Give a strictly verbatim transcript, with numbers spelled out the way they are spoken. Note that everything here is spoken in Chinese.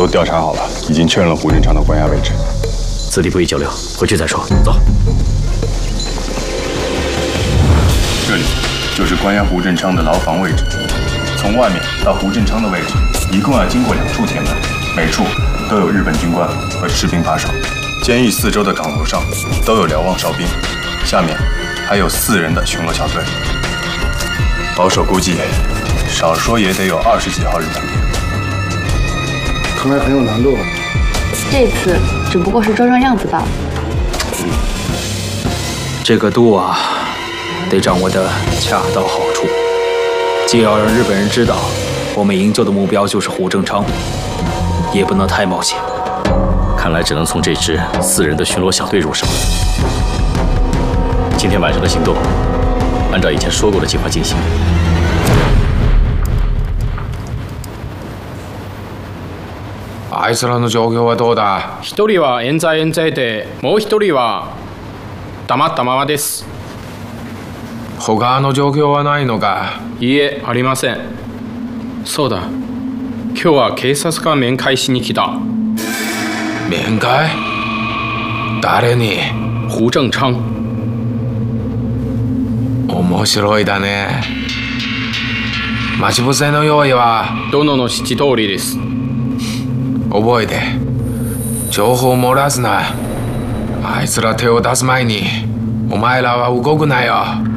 都调查好了，已经确认了胡振昌的关押位置。 此地不宜久留，回去再说。走。 这里就是关押胡振昌的牢房位置。从外面到胡振昌的位置，一共要经过两处铁门，每处都有日本军官和士兵把守。监狱四周的岗楼上都有瞭望哨兵，下面还有四人的巡逻小队。保守估计，少说也得有二十几号日本兵。 看来很有难度。 这次只不过是装装样子罢了。 这个度啊，得掌握得恰到好处，既要让日本人知道我们营救的目标就是胡正昌，也不能太冒险。看来只能从这支四人的巡逻小队入手。今天晚上的行动，按照以前说过的计划进行。 あいつらの状況はどうだ？ 一人は冤罪冤罪で、もう一人は黙ったままです。 他の状況はないのか？ いいえ、ありません。そうだ。今日は警察が面会しに来た。 面会？誰に？ 胡正昌。 面白いだね。待ち伏せの用意は？ 殿の指示通りです。 覚えて、情報を漏らすな。あいつら手を出す前に、お前らは動くなよ。